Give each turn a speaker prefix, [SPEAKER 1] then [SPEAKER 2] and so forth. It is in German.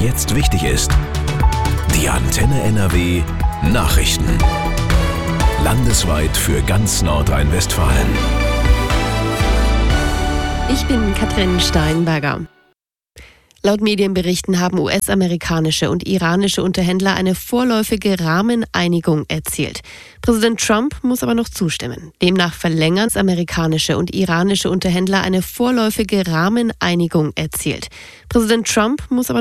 [SPEAKER 1] jetzt wichtig ist. Die Antenne NRW Nachrichten. Landesweit für ganz Nordrhein-Westfalen.
[SPEAKER 2] Ich bin Katrin Steinberger. Laut Medienberichten haben US-amerikanische und iranische Unterhändler eine vorläufige Rahmeneinigung erzielt. Präsident Trump muss aber noch zustimmen. Demnach verlängern amerikanische und iranische Unterhändler eine vorläufige Rahmeneinigung erzielt. Präsident Trump muss aber